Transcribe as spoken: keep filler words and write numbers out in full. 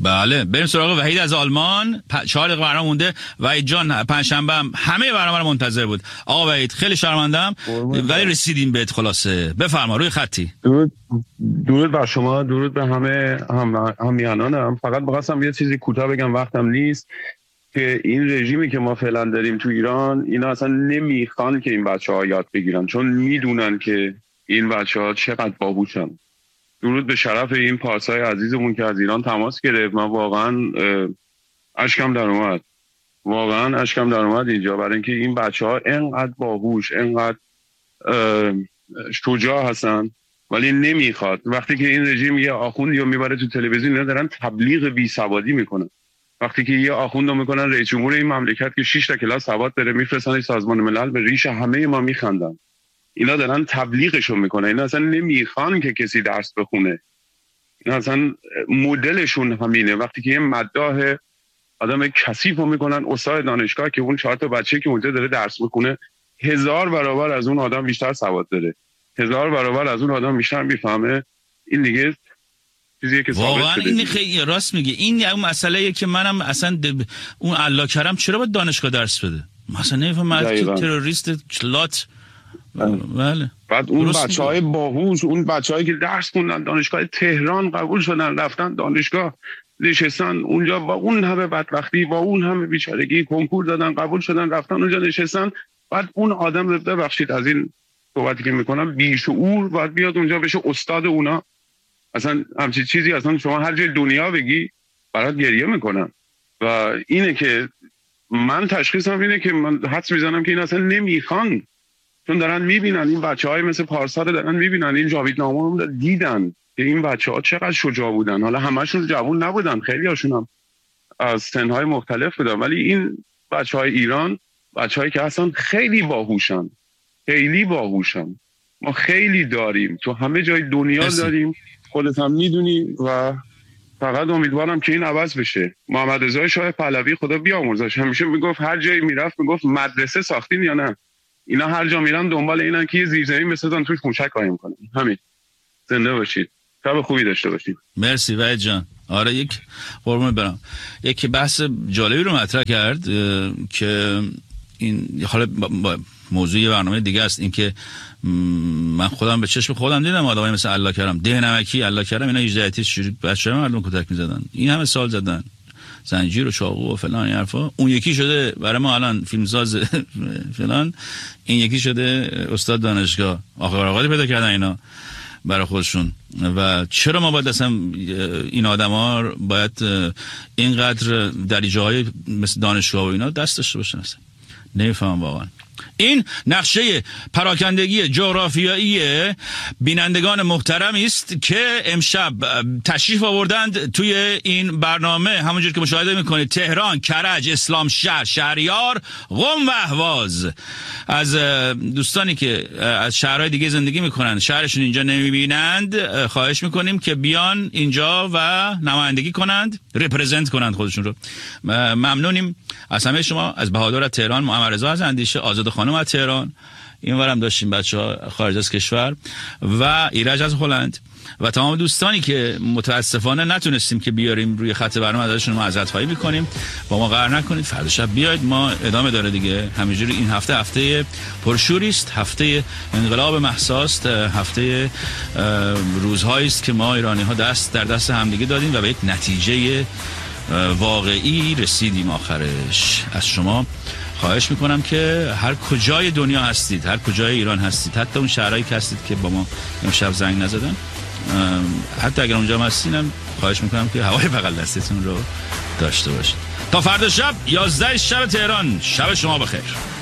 بله بریم سراغ وحید از آلمان. پ... چهار دقیقه برنامه مونده. وحید جان پنجشنبه هم همه برنامه رو منتظر بود. آقا وحید خیلی شرمندم ولی رسیدیم بهت. خلاصه بفرما روی خطی. درود درود بر شما، درود به همه هم همیهنانم. فقط می‌خواستم یه چیزی کوتاه بگم، وقتم نیست، که این رژیمی که ما فعلا داریم تو ایران اینا اصلا نمیخوان که این بچه‌ها یاد بگیرن، چون میدونن که این بچه‌ها چقدر باهوشن. درود به شرف این پارسای عزیزمون که از ایران تماس گرفت. من واقعا اشکم در اومد، واقعا اشکم در اومد اینجا، برای اینکه این بچه‌ها انقدر باهوش، انقدر شجاع هستن ولی نمیخواد. وقتی که این رژیم یه آخوند یا میبره تو تلویزیون اینا دارن تبلیغ بیسوادی میکنن. وقتی که یه آخوند رو میکنن رئیس جمهور این مملکت که شش تا کلاس سواد داره میفرستن سازمان ملل، به ریش همه ما میخندن. اینا دارن تبلیغشون میکنن. اینا اصلا نمیخوان که کسی درس بخونه. اینا اصلا مدلشون همینه. وقتی که یه مداح آدم کثیف رو میکنن استاد دانشگاه که اون چهار تا بچه که اونجا داره درس میخونه هزار برابر از اون آدم بیشتر سواد داره، هزار برابر از اون آدم بیشتر میفهمه. این دیگه چیزیه که واقعا این خیلی راست میگه. این اون مسئله که منم اصلا اون الله کرم چرا باید دانشگاه درس بده؟ مثلا نمیفهمم تروریست کلات. بله. بعد اون بچهای باهوش، اون بچه‌هایی که درس خوندن دانشگاه تهران قبول شدن رفتن دانشگاه نشستن اونجا با اون همه بدبختی، با اون همه بیچارگی کنکور دادن قبول شدن رفتن اونجا نشستن. بعد اون آدم رو ببخشید از این صحبتی که میکنم بیشعور باید بیاد اونجا بشه استاد اونا. اصلا همچین چیزی اصلا شما هر جای دنیا بگی برات گریه میکنن. و اینه که من تشخیصم اینه که من حدس میزنم که این اصلا نمیخوان، چون دارن میبینن این بچهای مثل پارسا رو دارن میبینن، این جاوید نامه رو دیدن که این بچه‌ها چقدر شجاع بودن. حالا همشون جوان نبودن، خیلی هاشون هم از سنهای مختلف بودن، ولی این بچهای ایران بچه‌هایی که اصلا خیلی باهوشن، خیلی باهوشن. ما خیلی داریم تو همه جای دنیا داریم، خودت هم میدونی. و فقط امیدوارم که این عوض بشه. محمد رضا شاه پهلوی خدا بیامرزش همیشه میگفت هر جایی میرفت میگفت مدرسه ساختین یا نه؟ اینا هر جا میرن دنبال اینن که یه زیرزمین بسازن توش موشک قایم کنن. همین. زنده باشید. شب خوبی داشته باشید. مرسی وحید جان. آره یک قربون برم. یک بحث جالبی رو مطرح کرد که این حالا موضوع برنامه دیگه است. این که من خودم به چشم خودم دیدم آدمایی مثل الله کرم، ده نمکی، الله کرم، اینا هجده شوری بچه‌ها مردم کتک می‌زدن. این همه سال زدن زنجیر و چاقو و فلان این حرفا. اون یکی شده برای ما الان فیلمساز فلان، این یکی شده استاد دانشگاه. آخر آقای پیدا کردن اینا برای خودشون. و چرا ما باید اصلا این آدما باید اینقدر در جاهای مثل دانشگاه و اینا دست داشته باشن؟ اصلا نمیفهمم واقعا. این نقشه پراکندگی جغرافیایی بینندگان محترمی است که امشب تشریف آوردند توی این برنامه. همونجور که مشاهده میکنید تهران، کرج، اسلام شهر، شهریار، قم و اهواز. از دوستانی که از شهرهای دیگه زندگی میکنند شهرشون اینجا نمیبینند خواهش میکنیم که بیان اینجا و نمایندگی کنند، رپرزنت کنند خودشون رو. ممنونیم از همه شما. از بهادر از تهران، محمد رضا از اندیشه، آزاد خانم از تهران، اینورم داشتیم بچه‌ها خارج از کشور، و ایرج از هلند و تمام دوستانی که متاسفانه نتونستیم که بیاریم روی خط برنامه، ازشون معذرت خواهی می‌کنیم. با ما قهر نکنید. فردا شب بیاید، ما ادامه داره دیگه. همینجوری این هفته هفته پرشوری است، هفته انقلاب مهساست، هفته روزهایی است که ما ایرانی‌ها دست در دست همدیگه دادیم و به یک نتیجه واقعی رسیدیم. آخرش از شما خواهش میکنم که هر کجای دنیا هستید، هر کجای ایران هستید، حتی اون شهرهایی که هستید که با ما امشب زنگ نزدن، حتی اگر اونجا هستینم خواهش میکنم که هوای بغل دستتون رو داشته باشید. تا فردا شب یازده شب تهران، شب شما بخیر.